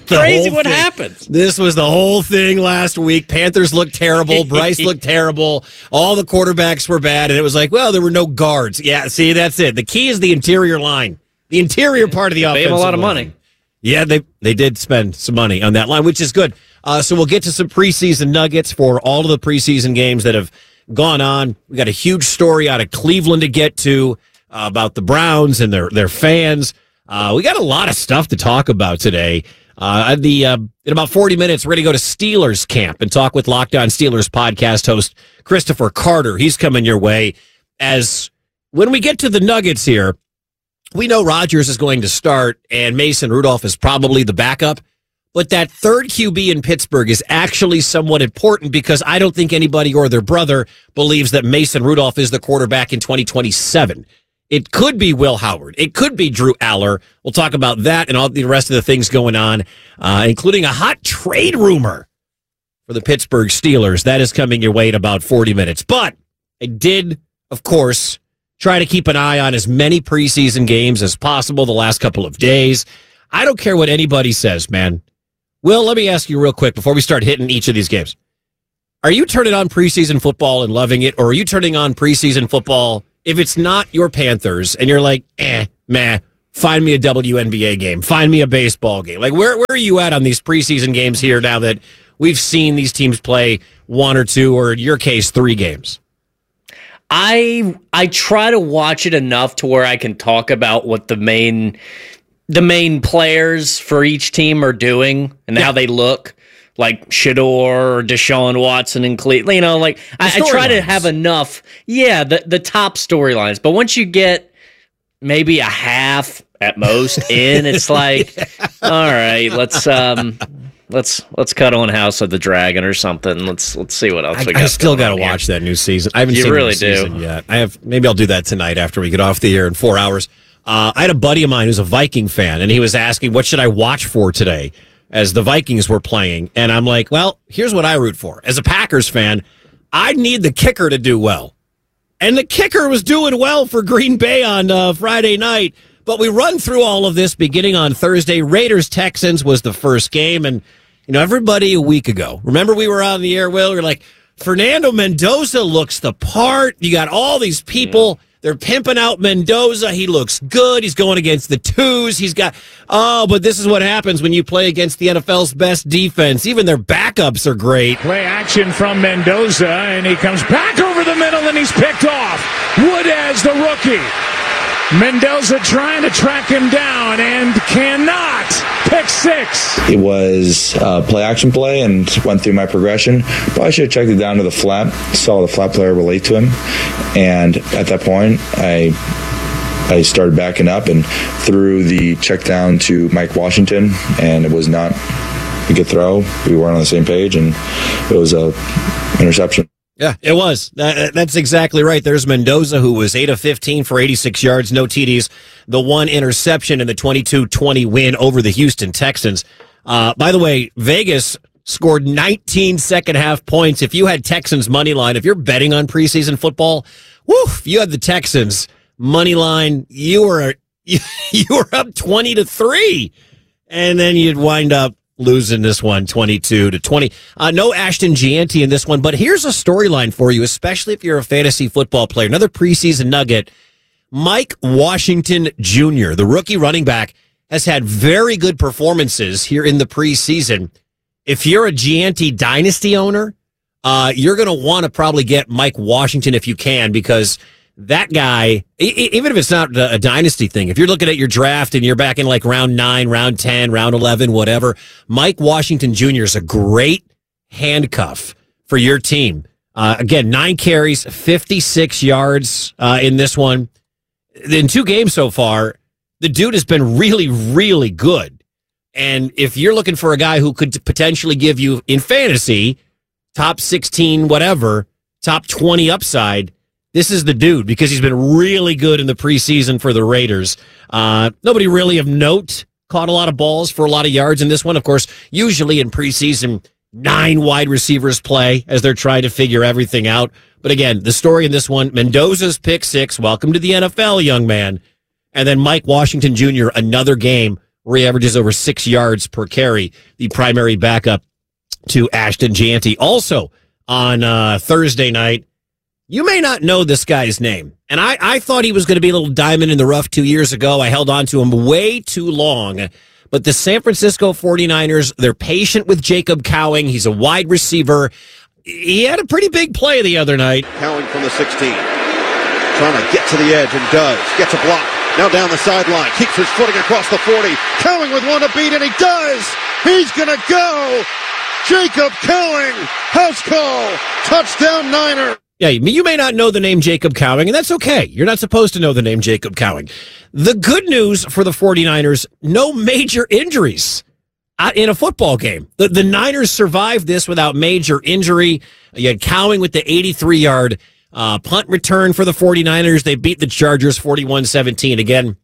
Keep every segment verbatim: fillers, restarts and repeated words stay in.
crazy what happens. This was the whole thing last week. Panthers looked terrible. Bryce looked terrible. All the quarterbacks were bad. And it was like, well, there were no guards. Yeah, see, that's it. The key is the interior line. The interior part of the offense. They have a lot of money. Yeah, they they did spend some money on that line, which is good. Uh, so we'll get to some preseason nuggets for all of the preseason games that have gone on. We got a huge story out of Cleveland to get to uh, about the Browns and their their fans. Uh, we got a lot of stuff to talk about today. Uh, the uh, in about forty minutes, we're going to go to Steelers camp and talk with Locked On Steelers podcast host Christopher Carter. He's coming your way. As when we get to the nuggets here, we know Rodgers is going to start and Mason Rudolph is probably the backup. But that third Q B in Pittsburgh is actually somewhat important because I don't think anybody or their brother believes that Mason Rudolph is the quarterback in twenty twenty-seven. It could be Will Howard. It could be Drew Aller. We'll talk about that and all the rest of the things going on, uh, including a hot trade rumor for the Pittsburgh Steelers. That is coming your way in about forty minutes. But I did, of course, try to keep an eye on as many preseason games as possible the last couple of days. I don't care what anybody says, man. Will, let me ask you real quick before we start hitting each of these games. Are you turning on preseason football and loving it, or are you turning on preseason football if it's not your Panthers and you're like, eh, meh, find me a W N B A game, find me a baseball game? Like, where, where are you at on these preseason games here now that we've seen these teams play one or two, or in your case, three games? I I try to watch it enough to where I can talk about what the main the main players for each team are doing and yeah. how they look, like Shedeur or Deshaun Watson and Cleveland. You know, like I, I try to have enough, yeah, the the top storylines. But once you get maybe a half at most in, it's like, yeah. all right, let's um. Let's let's cut on House of the Dragon or something. Let's let's see what else I, we got. I still got to watch that new season. I haven't you seen really the new do. season yet. I have. Maybe I'll do that tonight after we get off the air in four hours. Uh, I had a buddy of mine who's a Viking fan, and he was asking, "What should I watch for today?" As the Vikings were playing, and I'm like, "Well, here's what I root for. As a Packers fan, I need the kicker to do well, and the kicker was doing well for Green Bay on uh, Friday night." But we run through all of this beginning on Thursday. Raiders Texans was the first game, and you know, everybody a week ago, remember we were on the air, Will? We were like, Fernando Mendoza looks the part. You got all these people. Yeah. They're pimping out Mendoza. He looks good. He's going against the twos. He's got, oh, but this is what happens when you play against the N F L's best defense. Even their backups are great. Play action from Mendoza, and he comes back over the middle, and he's picked off. Wood as the rookie. Mendoza trying to track him down and cannot. Pick six. It was a play action play and went through my progression. Probably should have checked it down to the flat. Saw the flat player relate to him. And at that point, I I started backing up and threw the check down to Mike Washington. And it was not a good throw. We weren't on the same page. And it was a interception. Yeah, it was. That, that's exactly right. There's Mendoza, who was eight of fifteen for eighty-six yards, no T Ds, the one interception in the twenty-two twenty win over the Houston Texans. Uh, by the way, Vegas scored nineteen second half points. If you had Texans money line, if you're betting on preseason football, woof, you had the Texans money line. You were you, you were up twenty to three, and then you'd wind up losing this one twenty-two to twenty. Uh, no Ashton Gianti in this one, but here's a storyline for you, especially if you're a fantasy football player. Another preseason nugget. Mike Washington Junior, the rookie running back, has had very good performances here in the preseason. If you're a Gianti dynasty owner, uh, you're going to want to probably get Mike Washington if you can, because that guy, even if it's not a dynasty thing, if you're looking at your draft and you're back in like round nine, round ten, round eleven, whatever, Mike Washington Junior is a great handcuff for your team. Uh, again, nine carries, fifty-six yards uh, in this one. In two games so far, the dude has been really, really good. And if you're looking for a guy who could potentially give you, in fantasy, top sixteen, whatever, top twenty upside, this is the dude, because he's been really good in the preseason for the Raiders. Uh, nobody really of note caught a lot of balls for a lot of yards in this one. Of course, usually in preseason, nine wide receivers play as they're trying to figure everything out. But again, the story in this one, Mendoza's pick six. Welcome to the N F L, young man. And then Mike Washington Junior, another game where he averages over six yards per carry, the primary backup to Ashton Jeanty. Also on uh, Thursday night, you may not know this guy's name. And I, I thought he was going to be a little diamond in the rough two years ago. I held on to him way too long. But the San Francisco forty-niners, they're patient with Jacob Cowing. He's a wide receiver. He had a pretty big play the other night. Cowing from the sixteen. Trying to get to the edge and does. Gets a block. Now down the sideline. Keeps his footing across the forty. Cowing with one to beat, and he does. He's going to go. Jacob Cowing. House call. Touchdown Niner. Yeah, you may not know the name Jacob Cowing, and that's okay. You're not supposed to know the name Jacob Cowing. The good news for the forty-niners, no major injuries in a football game. The, the Niners survived this without major injury. You had Cowing with the eighty-three-yard uh, punt return for the forty-niners. They beat the Chargers forty-one seventeen. Again,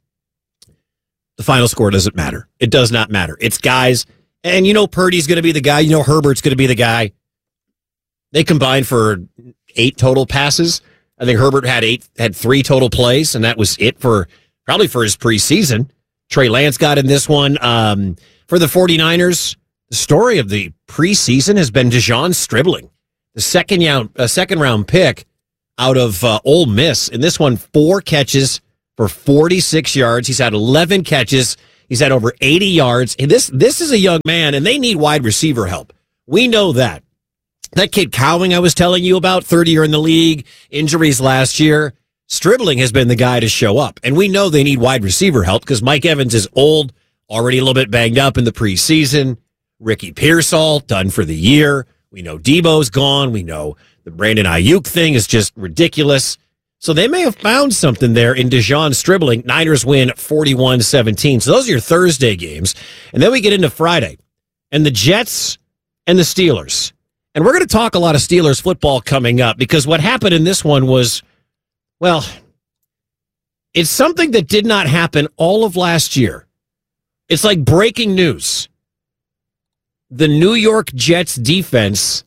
the final score doesn't matter. It does not matter. It's guys, and you know Purdy's going to be the guy. You know Herbert's going to be the guy. They combined for eight total passes. I think Herbert had eight, had three total plays, and that was it for probably for his preseason. Trey Lance got in this one. Um, for the forty-niners, the story of the preseason has been Dejon Stribling, the second round, uh, second round pick out of uh, Ole Miss. In this one, four catches for forty-six yards. He's had eleven catches. He's had over eighty yards. And this, this is a young man, and they need wide receiver help. We know that. That kid Cowing I was telling you about, third year in the league, injuries last year. Stribling has been the guy to show up. And we know they need wide receiver help because Mike Evans is old, already a little bit banged up in the preseason. Ricky Pearsall, done for the year. We know Debo's gone. We know the Brandon Ayuk thing is just ridiculous. So they may have found something there in Dejon Stribling. Niners win forty-one seventeen. So those are your Thursday games. And then we get into Friday. And the Jets and the Steelers. And we're going to talk a lot of Steelers football coming up because what happened in this one was, well, it's something that did not happen all of last year. It's like breaking news. The New York Jets defense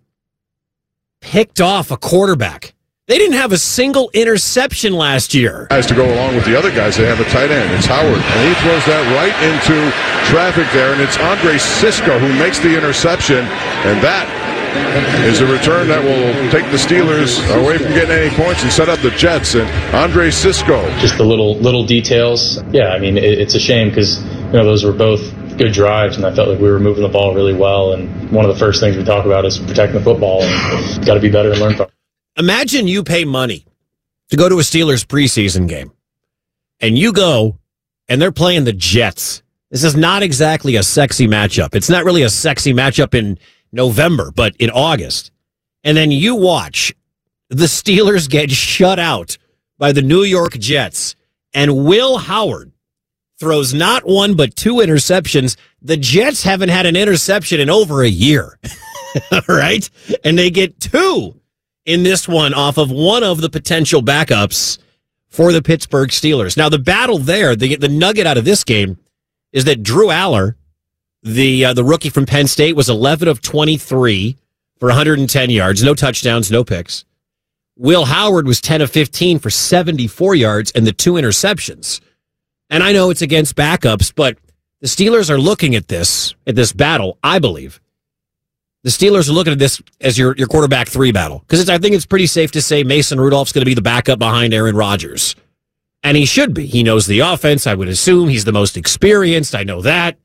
picked off a quarterback. They didn't have a single interception last year. Guys to go along with the other guys, they have a tight end. It's Howard, and he throws that right into traffic there, and it's Andre Sisco who makes the interception, and that is a return that will take the Steelers away from getting any points and set up the Jets. And Andre Sisco. Just the little little details. Yeah, I mean, it, it's a shame because, you know, those were both good drives, and I felt like we were moving the ball really well. And one of the first things we talk about is protecting the football, and got to be better and learn from it. Imagine you pay money to go to a Steelers preseason game, and you go, and they're playing the Jets. This is not exactly a sexy matchup. It's not really a sexy matchup in November, but in August. And then you watch the Steelers get shut out by the New York Jets, and Will Howard throws not one but two interceptions. The Jets haven't had an interception in over a year. All right? And they get two in this one off of one of the potential backups for the Pittsburgh Steelers. Now, the battle there, the, the nugget out of this game is that Drew Aller, the uh, the rookie from Penn State, was eleven of twenty-three for one hundred ten yards, no touchdowns, no picks. Will Howard was ten of fifteen for seventy-four yards and the two interceptions. And I know it's against backups, but the Steelers are looking at this, at this battle, I believe. The Steelers are looking at this as your, your quarterback three battle. Because I think it's pretty safe to say Mason Rudolph's going to be the backup behind Aaron Rodgers. And he should be. He knows the offense, I would assume. He's the most experienced. I know that.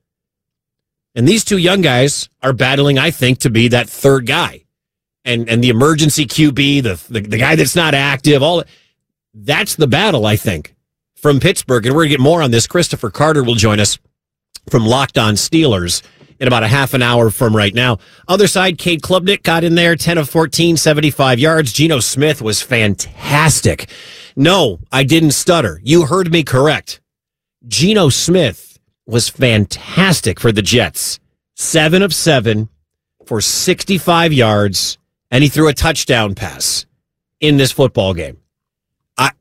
And these two young guys are battling, I think, to be that third guy. And and the emergency Q B, the, the, the guy that's not active, all that's the battle, I think, from Pittsburgh. And we're going to get more on this. Christopher Carter will join us from Locked On Steelers in about a half an hour from right now. Other side, Cade Klubnik got in there, ten of fourteen, seventy-five yards. Geno Smith was fantastic. No, I didn't stutter. You heard me correct. Geno Smith was fantastic for the Jets. Seven of seven for sixty-five yards, and he threw a touchdown pass in this football game. I,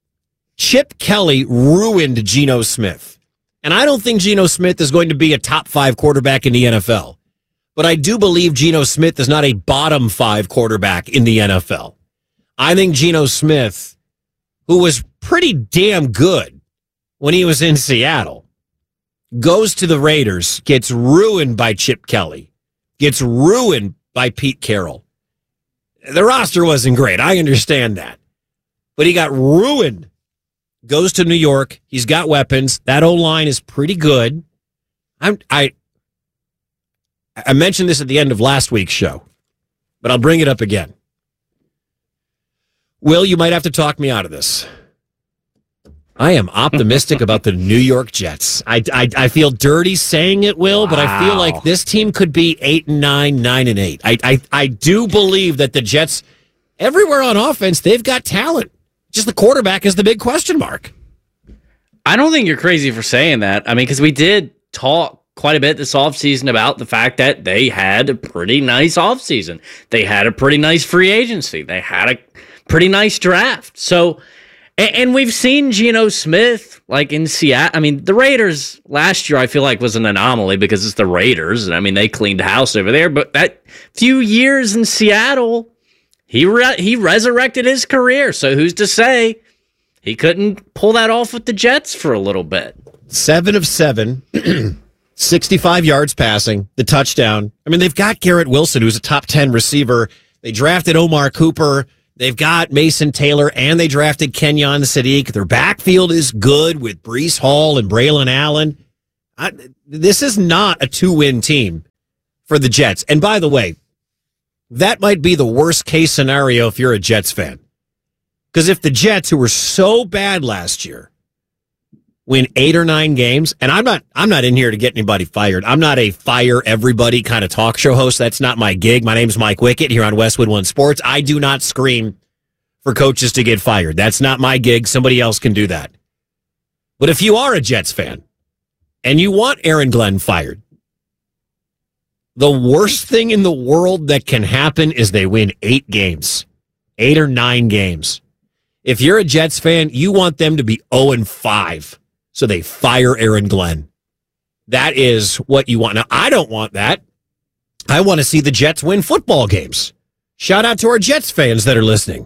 Chip Kelly ruined Geno Smith. And I don't think Geno Smith is going to be a top five quarterback in the N F L. But I do believe Geno Smith is not a bottom five quarterback in the N F L. I think Geno Smith, who was pretty damn good when he was in Seattle, goes to the Raiders, gets ruined by Chip Kelly, gets ruined by Pete Carroll. The roster wasn't great. I understand that. But he got ruined. Goes to New York. He's got weapons. That O-line is pretty good. I'm, I I mentioned this at the end of last week's show, but I'll bring it up again. Will, you might have to talk me out of this. I am optimistic about the New York Jets. I, I, I feel dirty saying it, Will, wow. but I feel like this team could be eight and nine, nine and eight. I, I, I do believe that the Jets, everywhere on offense, they've got talent. Just the quarterback is the big question mark. I don't think you're crazy for saying that. I mean, because we did talk quite a bit this offseason about the fact that they had a pretty nice offseason. They had a pretty nice free agency. They had a pretty nice draft. So, and, and we've seen Geno Smith, like in Seattle. I mean, the Raiders last year, I feel like, was an anomaly because it's the Raiders. And I mean, they cleaned house over there. But that few years in Seattle, he re- he resurrected his career. So who's to say he couldn't pull that off with the Jets for a little bit? Seven of seven. sixty-five yards passing, the touchdown. I mean, they've got Garrett Wilson, who's a top ten receiver. They drafted Omar Cooper. They've got Mason Taylor, and they drafted Kenyon Sadiq. Their backfield is good with Breece Hall and Braylon Allen. I, this is not a two-win team for the Jets. And by the way, that might be the worst-case scenario if you're a Jets fan. Because if the Jets, who were so bad last year, win eight or nine games, and I'm not I'm not in here to get anybody fired. I'm not a fire everybody kind of talk show host. That's not my gig. My name's Mike Wickett here on Westwood One Sports. I do not scream for coaches to get fired. That's not my gig. Somebody else can do that. But if you are a Jets fan and you want Aaron Glenn fired, the worst thing in the world that can happen is they win eight games, eight or nine games. If you're a Jets fan, you want them to be oh and five. So they fire Aaron Glenn. That is what you want. Now, I don't want that. I want to see the Jets win football games. Shout out to our Jets fans that are listening.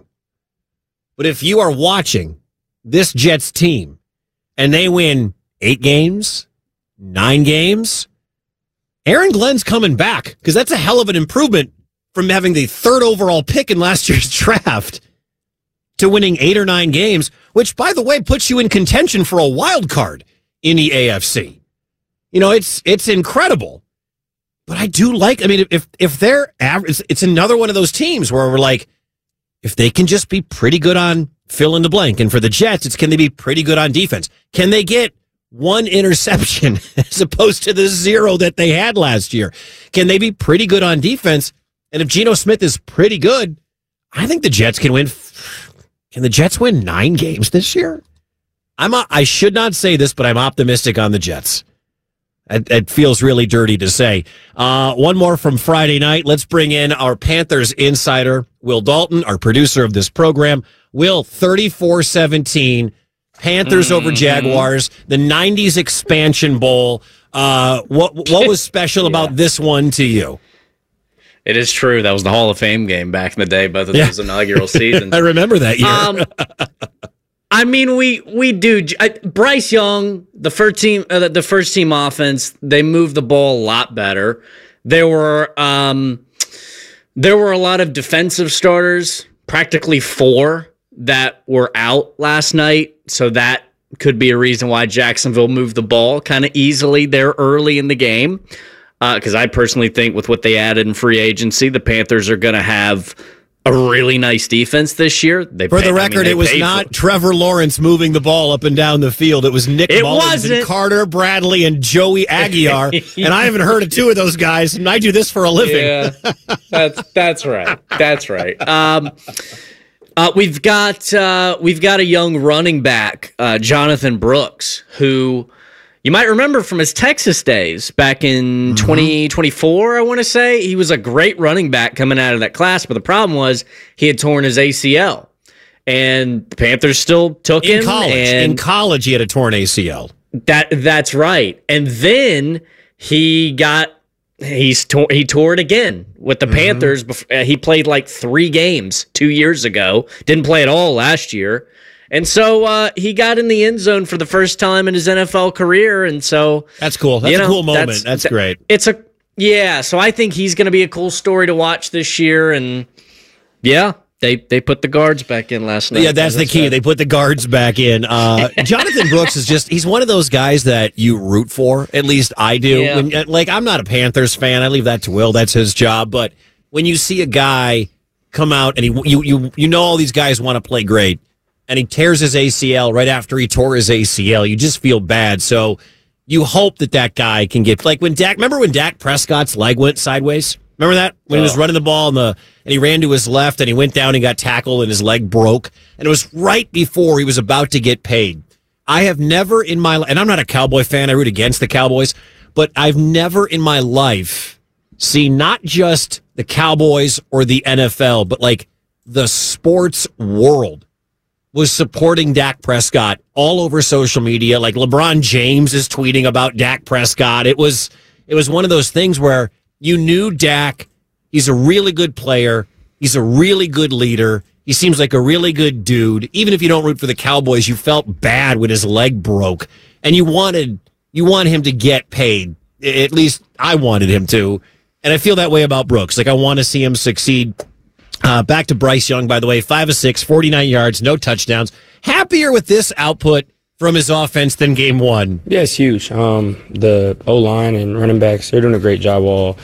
But if you are watching this Jets team and they win eight games, nine games, Aaron Glenn's coming back because that's a hell of an improvement from having the third overall pick in last year's draft to winning eight or nine games, which, by the way, puts you in contention for a wild card in the A F C. You know, it's it's incredible. But I do like, I mean, if if they're average, it's another one of those teams where we're like, if they can just be pretty good on fill in the blank. And for the Jets, it's can they be pretty good on defense? Can they get one interception as opposed to the zero that they had last year? Can they be pretty good on defense? And if Geno Smith is pretty good, I think the Jets can win. Can the Jets win nine games this year? I'm a, I should not say this, but I'm optimistic on the Jets. It, it feels really dirty to say. Uh, one more from Friday night. Let's bring in our Panthers insider, Will Dalton, our producer of this program. Will, thirty-four seventeen, Panthers mm-hmm. over Jaguars, the nineties expansion bowl. Uh, what what was special yeah. about this one to you? It is true. That was the Hall of Fame game back in the day, both of yeah. those inaugural seasons. I remember that year. Um, I mean, we we do. I, Bryce Young, the first team, uh, the first team offense, they moved the ball a lot better. There were um, there were a lot of defensive starters, practically four that were out last night. So that could be a reason why Jacksonville moved the ball kind of easily there early in the game. Because uh, I personally think with what they added in free agency, the Panthers are going to have a really nice defense this year. They For pay, the record, I mean, it was not Trevor Lawrence moving the ball up and down the field. It was Nick it Mullins wasn't. and Carter Bradley and Joey Aguiar. And I haven't heard of two of those guys, and I do this for a living. Yeah, that's that's right. That's right. Um, uh, we've got uh, we've got a young running back, uh, Jonathan Brooks, who you might remember from his Texas days back in mm-hmm. twenty twenty-four, I want to say. He was a great running back coming out of that class, but the problem was he had torn his A C L. And the Panthers still took in him. College. And in college, he had a torn A C L. That That's right. And then he got, he's tore, he tore it again with the mm-hmm. Panthers. He played like three games two years ago. Didn't play at all last year. And so uh, he got in the end zone for the first time in his N F L career, and so that's cool. That's you know, a cool moment. That's, that's great. It's a yeah. So I think he's going to be a cool story to watch this year, and yeah. They they put the guards back in last night. Yeah, that's the key. Sad. They put the guards back in. Uh, Jonathan Brooks is just, he's one of those guys that you root for. At least I do. Yeah. When, like, I'm not a Panthers fan. I leave that to Will. That's his job. But when you see a guy come out and he you you you know all these guys want to play great, and he tears his A C L right after he tore his A C L, you just feel bad. So you hope that that guy can get, like when Dak, remember when Dak Prescott's leg went sideways? Remember that? When oh. he was running the ball and the and he ran to his left and he went down and got tackled and his leg broke. And it was right before he was about to get paid. I have never in my life, and I'm not a Cowboy fan, I root against the Cowboys, but I've never in my life seen not just the Cowboys or the N F L, but like the sports world was supporting Dak Prescott all over social media. Like LeBron James is tweeting about Dak Prescott. It was it was one of those things where you knew Dak, he's a really good player. He's a really good leader. He seems like a really good dude. Even if you don't root for the Cowboys, you felt bad when his leg broke. And you wanted you want him to get paid. At least I wanted him to. And I feel that way about Brooks. Like, I want to see him succeed. Uh, back to Bryce Young, by the way. five of six, forty-nine yards, no touchdowns. Happier with this output from his offense than game one. Yeah, it's huge. Um, the O-line and running backs, they're doing a great job all